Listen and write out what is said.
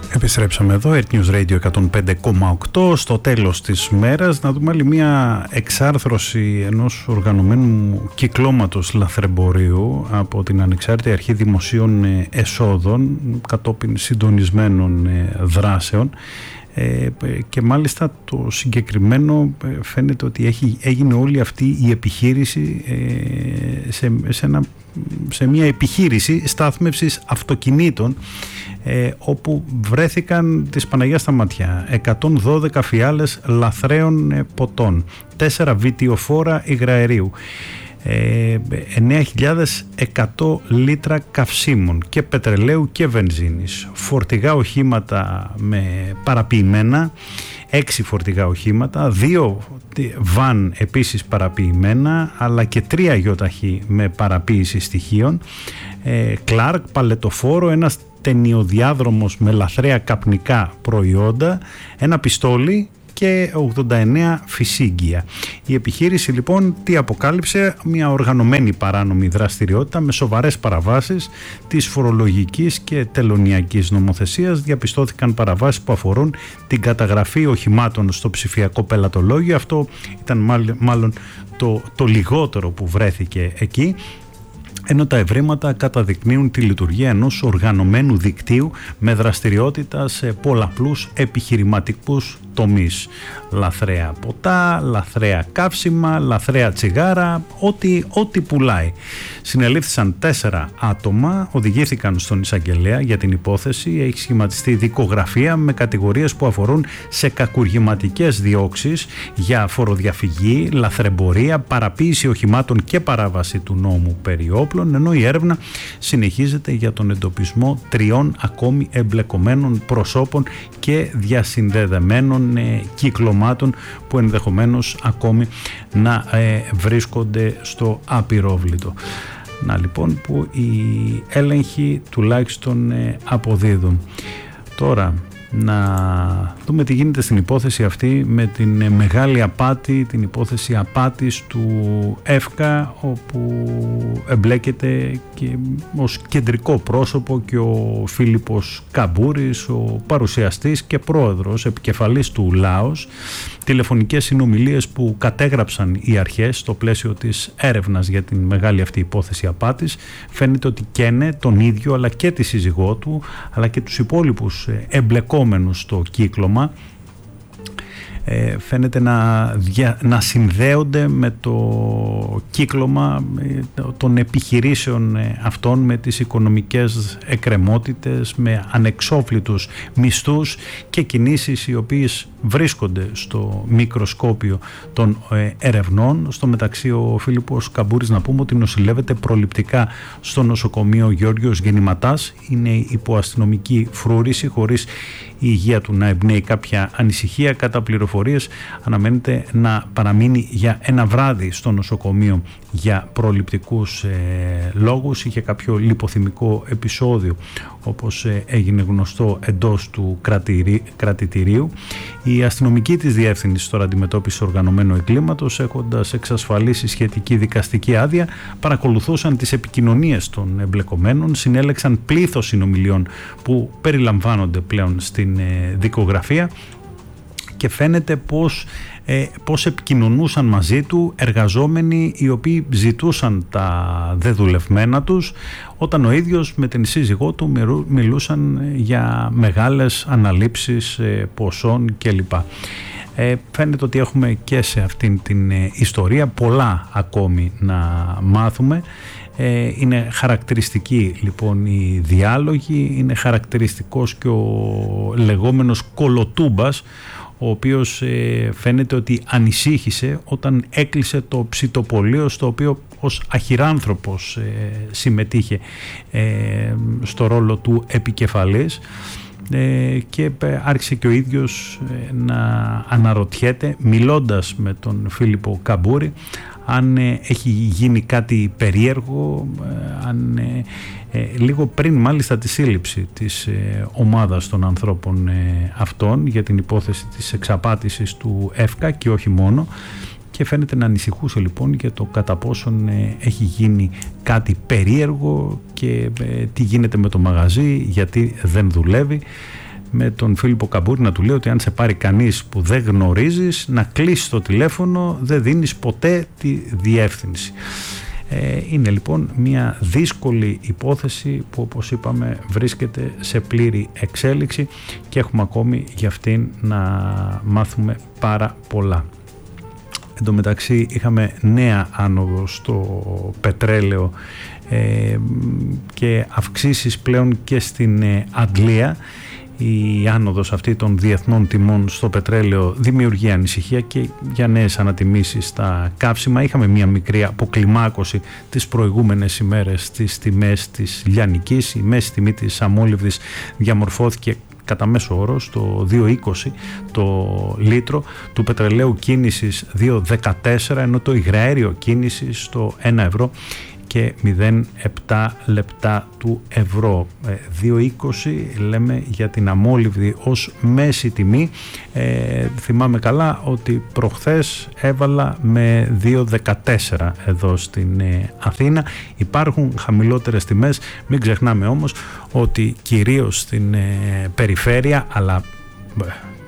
Επιστρέψαμε εδώ, Earth News Radio 105,8. Στο τέλος της μέρας να δούμε άλλη μια εξάρθρωση ενός οργανωμένου κυκλώματος λαθρεμπορίου από την Ανεξάρτητη Αρχή Δημοσίων Εσόδων κατόπιν συντονισμένων δράσεων. Και μάλιστα το συγκεκριμένο φαίνεται ότι έγινε όλη αυτή η επιχείρηση σε μια επιχείρηση στάθμευσης αυτοκινήτων, όπου βρέθηκαν της Παναγιάς στα ματιά 112 φιάλες λαθρέων ποτών, 4 βιτιοφόρα υγραερίου, 9.100 λίτρα καυσίμων και πετρελαίου και βενζίνης, φορτηγά οχήματα με παραποιημένα, 6 φορτηγά οχήματα, 2 βαν επίσης παραποιημένα, αλλά και 3 γιοταχή με παραποίηση στοιχείων, Κλάρκ, παλετοφόρο, ένας ταινιοδιάδρομος με λαθρέα καπνικά προϊόντα, ένα πιστόλι και 89 φυσίγγια. Η επιχείρηση λοιπόν τι αποκάλυψε? Μια οργανωμένη παράνομη δραστηριότητα με σοβαρές παραβάσεις της φορολογικής και τελωνειακής νομοθεσίας. Διαπιστώθηκαν παραβάσεις που αφορούν την καταγραφή οχημάτων στο ψηφιακό πελατολόγιο. Αυτό ήταν μάλλον το λιγότερο που βρέθηκε εκεί, ενώ τα ευρήματα καταδεικνύουν τη λειτουργία ενός οργανωμένου δικτύου με δραστηριότητα σε πολλαπλούς επιχειρηματικούς τομείς. Λαθρέα ποτά, λαθρέα καύσιμα, λαθρέα τσιγάρα, ό,τι πουλάει. Συνελήφθησαν 4 άτομα, οδηγήθηκαν στον εισαγγελέα για την υπόθεση. Έχει σχηματιστεί δικογραφία με κατηγορίες που αφορούν σε κακουργηματικές διώξεις για φοροδιαφυγή, λαθρεμπορία, παραποίηση οχημάτων και παράβαση του νόμου περί όπλων, ενώ η έρευνα συνεχίζεται για τον εντοπισμό 3 ακόμη εμπλεκομένων προσώπων και διασυνδεδεμένων κυκλωμάτων που ενδεχομένως ακόμη να βρίσκονται στο απειρόβλητο. Να λοιπόν που οι έλεγχοι τουλάχιστον αποδίδουν. Τώρα να δούμε τι γίνεται στην υπόθεση αυτή με την μεγάλη απάτη, την υπόθεση απάτης του ΕΦΚΑ, όπου εμπλέκεται και ως κεντρικό πρόσωπο και ο Φίλιππος Καμπούρης, ο παρουσιαστής και πρόεδρος επικεφαλής του ΛΑΟΣ. Τηλεφωνικές συνομιλίες που κατέγραψαν οι αρχές στο πλαίσιο της έρευνας για την μεγάλη αυτή υπόθεση απάτης, φαίνεται ότι καίνε τον ίδιο αλλά και τη σύζυγό του αλλά και τους υπόλοιπους εμπλεκόμενους στο κύκλωμα. Φαίνεται να συνδέονται με το κύκλωμα των επιχειρήσεων αυτών, με τις οικονομικές εκκρεμότητες, με ανεξόφλητους μισθούς και κινήσεις οι οποίες βρίσκονται στο μικροσκόπιο των ερευνών. Στο μεταξύ ο Φίλιππος Καμπούρης, να πούμε ότι νοσηλεύεται προληπτικά στο νοσοκομείο Γεώργιος Γεννηματάς, είναι υπό αστυνομική φρούρηση χωρίς η υγεία του να εμπνέει κάποια ανησυχία. Κατά πληροφορίες αναμένεται να παραμείνει για ένα βράδυ στο νοσοκομείο για προληπτικούς λόγους. Είχε κάποιο λιποθυμικό επεισόδιο, όπως έγινε γνωστό, εντός του κρατητηρίου. Η αστυνομική της διεύθυνση τώρα αντιμετώπιση οργανωμένου εγκλήματος, έχοντας εξασφαλίσει σχετική δικαστική άδεια, παρακολουθούσαν τις επικοινωνίες των εμπλεκομένων, συνέλεξαν πλήθος συνομιλιών που περιλαμβάνονται πλέον στην δικογραφία και φαίνεται πώς επικοινωνούσαν μαζί του εργαζόμενοι οι οποίοι ζητούσαν τα δεδουλευμένα τους, όταν ο ίδιος με την σύζυγό του μιλούσαν για μεγάλες αναλήψεις ποσών κλπ. Φαίνεται ότι έχουμε και σε αυτήν την ιστορία πολλά ακόμη να μάθουμε. Είναι χαρακτηριστική λοιπόν η διάλογη, είναι χαρακτηριστικός και ο λεγόμενος κολοτούμπας, ο οποίος φαίνεται ότι ανησύχησε όταν έκλεισε το ψητοπωλείο στο οποίο ως αχυράνθρωπος συμμετείχε στο ρόλο του επικεφαλής, και άρχισε και ο ίδιος να αναρωτιέται, μιλώντας με τον Φίλιππο Καμπούρη, αν έχει γίνει κάτι περίεργο, αν λίγο πριν μάλιστα τη σύλληψη της ομάδας των ανθρώπων αυτών για την υπόθεση της εξαπάτησης του ΕΦΚΑ και όχι μόνο, και φαίνεται να ανησυχούσε λοιπόν για το κατά πόσον έχει γίνει κάτι περίεργο και τι γίνεται με το μαγαζί, γιατί δεν δουλεύει. με τον Φίλιππο Καμπούρη να του λέει ότι αν σε πάρει κανείς που δεν γνωρίζεις, να κλείσεις το τηλέφωνο, δεν δίνεις ποτέ τη διεύθυνση. Είναι λοιπόν μια δύσκολη υπόθεση που, όπως είπαμε, βρίσκεται σε πλήρη εξέλιξη και έχουμε ακόμη για αυτήν να μάθουμε πάρα πολλά. Εν τω μεταξύ είχαμε νέα άνοδο στο πετρέλαιο και αυξήσεις πλέον και στην Αγγλία. Η άνοδος αυτή των διεθνών τιμών στο πετρέλαιο δημιουργεί ανησυχία και για νέες ανατιμήσεις στα καύσιμα. Είχαμε μια μικρή αποκλιμάκωση τις προηγούμενες ημέρες στις τιμές της λιανικής. Η μέση τιμή της αμόλυβδης διαμορφώθηκε κατά μέσο όρο στο 2,20 το λίτρο, του πετρελαίου κίνησης 2,14, ενώ το υγραέριο κίνησης στο 1 ευρώ και 0,7 λεπτά του ευρώ. 2,20 λέμε για την αμόλυβδη ως μέση τιμή. Θυμάμαι καλά ότι προχθές έβαλα με 2,14 εδώ στην Αθήνα. Υπάρχουν χαμηλότερες τιμές, μην ξεχνάμε όμως ότι κυρίως στην περιφέρεια, αλλά